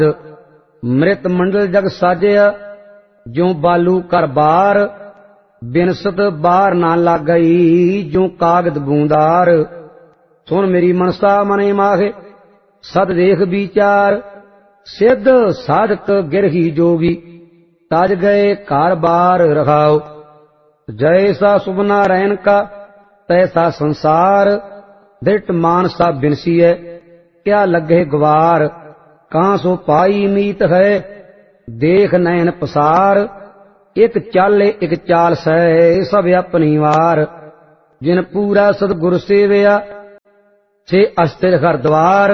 मृत मंडल जग साजिया ज्यों बालू कर बार बिनसत बार ना लग गई ज्यों कागद बूंदार। सुन मेरी मनसा मने माहे सद देख विचार सिद्ध साधक गिरही जोगी ताज गए कार बार रखाओ। जैसा शुभ नारायण का तैसा संसार दृढ़ मान सा बिनसीय क्या लगे ग्वार। कहाँ सो पाई मीत है देख नैन पसार एक चाले एक चाल सै सब अपनी वार। जिन पूरा सतगुर सेवया से अस्थिर हर द्वार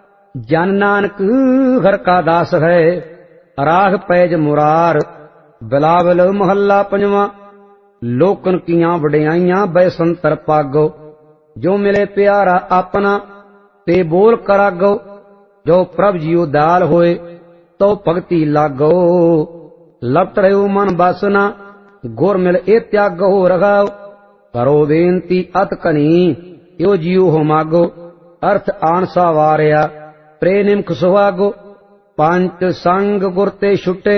जन नानक हर का दास है राह पैज मुरार। बिलावल महला पंजवा लोकन कियां वडियाइयां बैसंतर पागो जो मिले प्यारा अपना ते बोल करागो। जो प्रभ जियो दाल होए तो भगति लागो लपट रहो मन बासना गुर मिल ए त्यागो रगाओ। करो बेनती अत कनी यो जियो हो मागो अर्थ आनसा वारिया प्रे निमख सुहागो। पंच संग गुर ते छुटे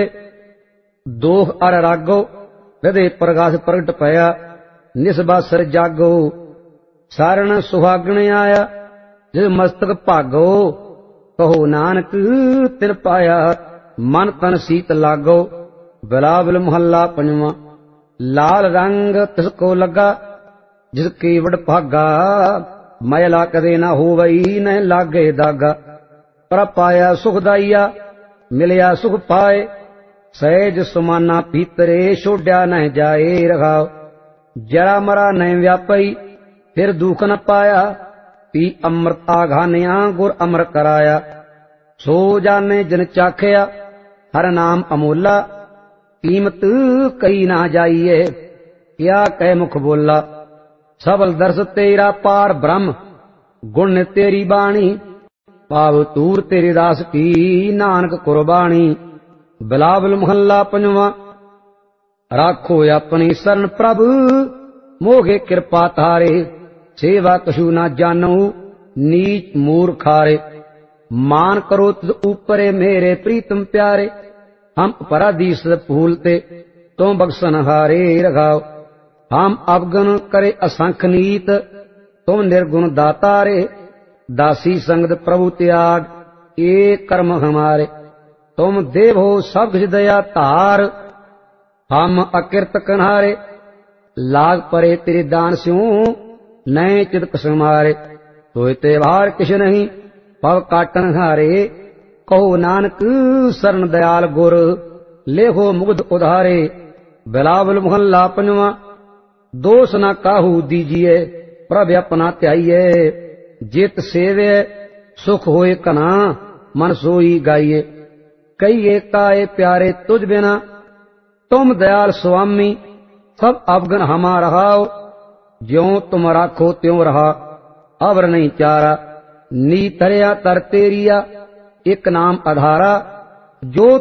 दोह अर रागो हृदय प्रकाश प्रगट पया निसबासर जागो। सारण सुहागण आया जिस मस्तक भागो कहो नानक तिल पाया मन तन सीत लागो। बिलावल महला पंजवा लाल रंग तिसको लगा जिसके वड भागा मैला कदे ना होवई न लागे दागा। पर पाया सुखदाइया मिलया सुख पाए सहज समाना भीतरे छोड्या न जाए रखाओ। जरा मरा न व्यापई फिर दुख न पाया पी अमृत आघानिया गुर अमर कराया। सो जाने जन चाखया हर नाम अमोला कीमत कही ना जाइए क्या कह मुख बोला। सबल दर्श तेरा पार ब्रह्म गुण तेरी बाणी पाव तूर तेरे दास की नानक कुर्बानी। बिलावल महला पंजवा राखो अपनी शरण प्रभु मोहे कृपा तारे सेवा कछु ना जानो नीच मूर्खारे। मान करो तुझ ऊपरे मेरे प्रीतम प्यारे हम अपराधी सद भूलते तुम बख्शन हारे रखाओ। हम अवगुण करे असंख नीत तुम निर्गुण दातारे। दासी संगत प्रभु त्याग ये कर्म हमारे तुम देव हो सब कुछ दया तार। हम अकृत कन्हारे लाग परे तेरे दान स्यों नए चित कसमारे। सोए त्योहार किश नहीं पव काटन हारे कहो नानक शरण दयाल गुर लेहो मुग्ध उधारे। बिलावल महला पंजवा दोष न काहू दीजिए प्रभ अपना त्याइए। जित सेवे सुख होए कना मन सोई गाइए। कहिए काए प्यारे तुझ बिना तुम दयाल स्वामी सब अवगुण हमारा रहाओ। ज्यों तुम राखो त्यों रहा अवर नहीं चारा। नी तरया तर तेरिया एक नाम आधारा जो